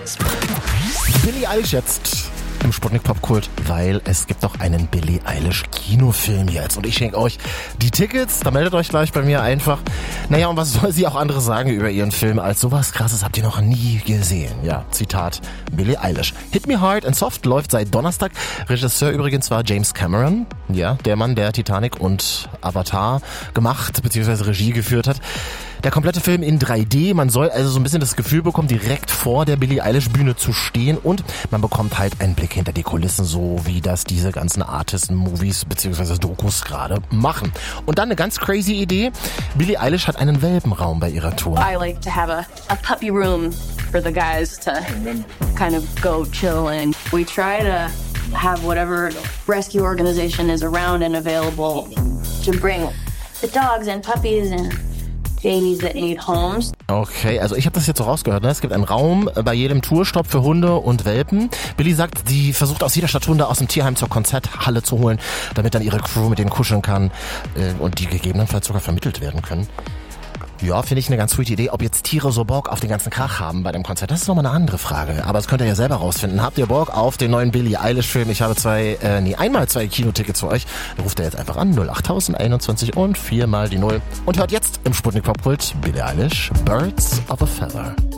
Billie Eilish jetzt im Sputnik Popkult, weil es gibt doch einen Billie Eilish Kinofilm jetzt und ich schenke euch die Tickets, da meldet euch gleich bei mir einfach. Naja, und was soll sie auch anderes sagen über ihren Film als sowas Krasses habt ihr noch nie gesehen. Ja, Zitat Billie Eilish. Hit Me Hard and Soft läuft seit Donnerstag. Regisseur übrigens war James Cameron, ja, der Mann, der Titanic und Avatar gemacht bzw. Regie geführt hat. Der komplette Film in 3D, man soll also so ein bisschen das Gefühl bekommen, direkt vor der Billie Eilish Bühne zu stehen und man bekommt halt einen Blick hinter die Kulissen, so wie das diese ganzen Artisten-Movies bzw. Dokus gerade machen. Und dann eine ganz crazy Idee, Billie Eilish hat einen Welpenraum bei ihrer Tour. I like to have a puppy room for the guys to kind of go chill in. We try to have whatever rescue organization is around and available to bring the dogs and puppies and babies that need homes. Okay, also ich habe das jetzt so rausgehört, ne? Es gibt einen Raum bei jedem Tourstopp für Hunde und Welpen. Billie sagt, sie versucht aus jeder Stadt Hunde aus dem Tierheim zur Konzerthalle zu holen, damit dann ihre Crew mit denen kuscheln kann und die gegebenenfalls sogar vermittelt werden können. Ja, finde ich eine ganz sweet Idee. Ob jetzt Tiere so Bock auf den ganzen Krach haben bei dem Konzert, das ist nochmal eine andere Frage. Aber das könnt ihr ja selber rausfinden. Habt ihr Bock auf den neuen Billie Eilish Film? Ich habe einmal zwei Kinotickets für euch. Ruft ihr jetzt einfach an 08021 und 4 mal die 0. Und hört jetzt im Sputnik Popkult Billie Eilish Birds of a Feather.